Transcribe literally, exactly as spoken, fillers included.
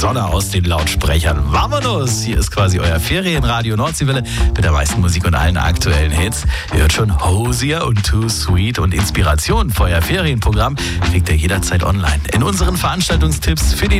Sonne aus den Lautsprechern. Vamonos! Hier ist quasi euer Ferienradio Nordseewelle mit der meisten Musik und allen aktuellen Hits. Ihr hört schon Hosier und Too Sweet und Inspiration für euer Ferienprogramm kriegt ihr jederzeit online. In unseren Veranstaltungstipps für die